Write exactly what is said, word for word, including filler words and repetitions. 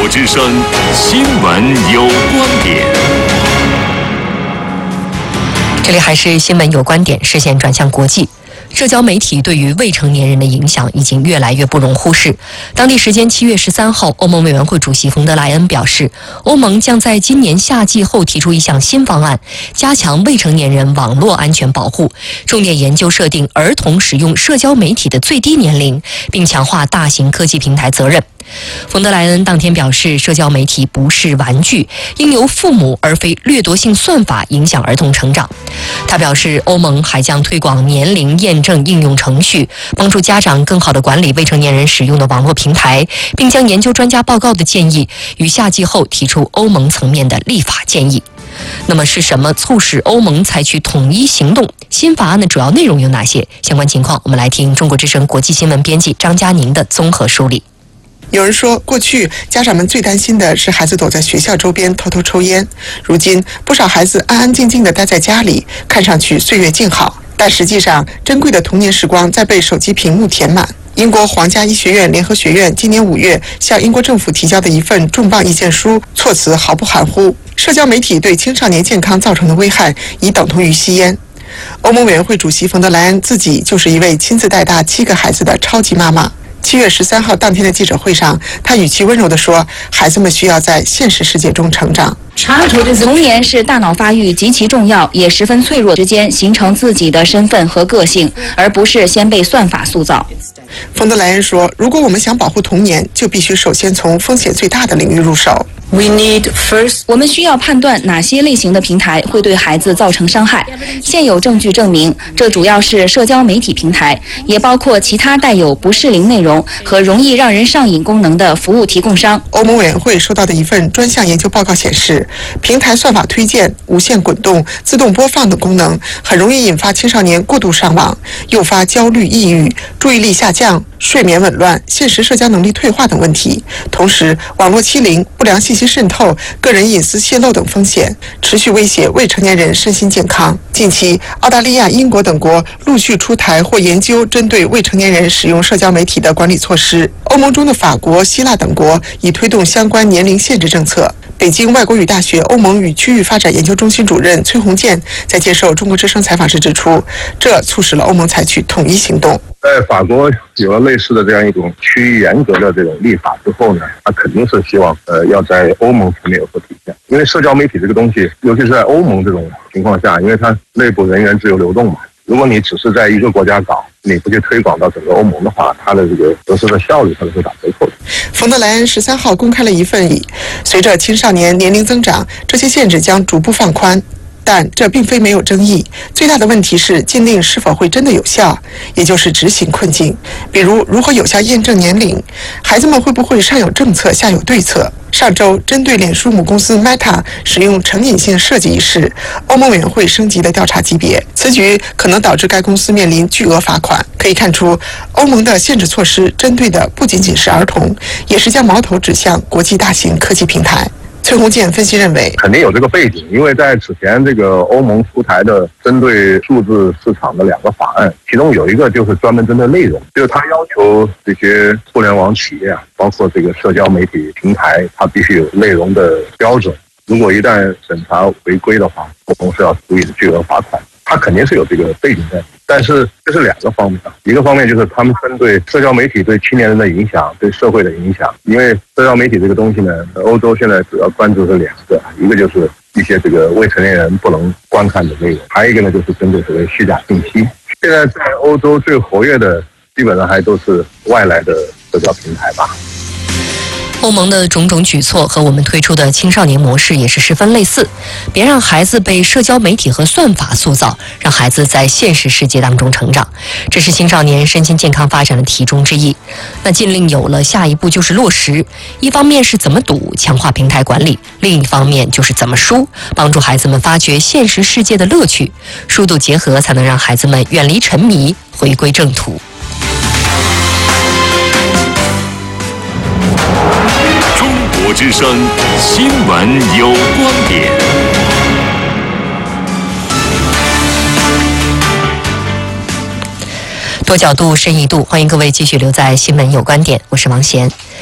之声新闻有观点。 这里还是新闻有观点，视线转向国际。社交媒体对于未成年人的影响已经越来越不容忽视。当地时间七月十三号，欧盟委员会主席冯德莱恩表示，欧盟将在今年夏季后提出一项新方案，加强未成年人网络安全保护，重点研究设定儿童使用社交媒体的最低年龄，并强化大型科技平台责任。冯德莱恩当天表示，社交媒体不是玩具，应由父母而非掠夺性算法影响儿童成长。他表示，欧盟还将推广年龄验证应用程序，帮助家长更好地管理未成年人使用的网络平台，并将研究专家报告的建议于夏季后提出欧盟层面的立法建议。那么是什么促使欧盟采取统一行动？新法案的主要内容有哪些？相关情况我们来听中国之声国际新闻编辑张佳宁的综合梳理。 有人说，过去家长们最担心的是孩子躲在学校周边偷偷抽烟，如今不少孩子安安静静地待在家里，看上去岁月静好，但实际上珍贵的童年时光在被手机屏幕填满。英国皇家医学院联合学院今年五月向英国政府提交的一份重磅意见书，措辞毫不含糊，社交媒体对青少年健康造成的危害已等同于吸烟。欧盟委员会主席冯德莱恩自己就是一位亲自带大七个孩子的超级妈妈。七月十三号当天的记者会上，他语气温柔地说，孩子们需要在现实世界中成长。 童年是大脑发育极其重要也十分脆弱之间形成自己的身份和个性，而不是先被算法塑造。 冯德莱恩说，如果我们想保护童年，就必须首先从风险最大的领域入手。 We need first. 我们需要判断哪些类型的平台会对孩子造成伤害。现有证据证明，这主要是社交媒体平台，也包括其他带有不适龄内容和容易让人上瘾功能的服务提供商。 欧盟委员会收到的一份专项研究报告显示，平台算法推荐、无限滚动、自动播放等功能很容易引发青少年过度上网，诱发焦虑、抑郁、注意力下降、睡眠紊乱、现实社交能力退化等问题。同时，网络欺凌、不良信息渗透、个人隐私泄露等风险持续威胁未成年人身心健康。近期，澳大利亚、英国等国陆续出台或研究针对未成年人使用社交媒体的管理措施。欧盟中的法国、希腊等国已推动相关年龄限制政策。北京外国语大学欧盟与区域发展研究中心主任崔洪建在接受中国之声采访时指出，这促使了欧盟采取统一行动。 在法国有了类似的这样一种趋于严格的这种立法之后呢，他肯定是希望呃要在欧盟层面有所体现。因为社交媒体这个东西，尤其是在欧盟这种情况下，因为它内部人员自由流动嘛，如果你只是在一个国家搞，你不去推广到整个欧盟的话，它的这个得失的效率它是会打折扣的。 冯德莱恩十三号公开了一份以随着青少年年龄增长，这些限制将逐步放宽。但这并非没有争议，最大的问题是禁令是否会真的有效，也就是执行困境。比如如何有效验证年龄，孩子们会不会上有政策下有对策。上周针对脸书母公司 Meta 使用成瘾性设计一事，欧盟委员会升级了调查级别，此举可能导致该公司面临巨额罚款。可以看出，欧盟的限制措施针对的不仅仅是儿童，也是将矛头指向国际大型科技平台。崔洪建分析认为， 肯定有这个背景，因为在此前这个欧盟出台的针对数字市场的两个法案，其中有一个就是专门针对内容，就是他要求这些互联网企业啊，包括这个社交媒体平台，它必须有内容的标准。如果一旦审查违规的话，公司要处以巨额罚款。它肯定是有这个背景在，但是这是两个方面，一个方面就是他们针对社交媒体对青年人的影响，对社会的影响。因为社交媒体这个东西呢，欧洲现在主要关注是两个，一个就是一些这个未成年人不能观看的内容，还有一个呢就是针对所谓虚假信息。现在在欧洲最活跃的基本上还都是外来的社交平台吧。 欧盟的种种举措和我们推出的青少年模式也是十分类似，别让孩子被社交媒体和算法塑造，让孩子在现实世界当中成长，这是青少年身心健康发展的题中之一。那禁令有了，下一步就是落实，一方面是怎么堵，强化平台管理，另一方面就是怎么输，帮助孩子们发掘现实世界的乐趣，疏堵结合，才能让孩子们远离沉迷，回归正途。 中国之声新闻有观点。 多角度、深一度，欢迎各位继续留在新闻有观点，我是王贤。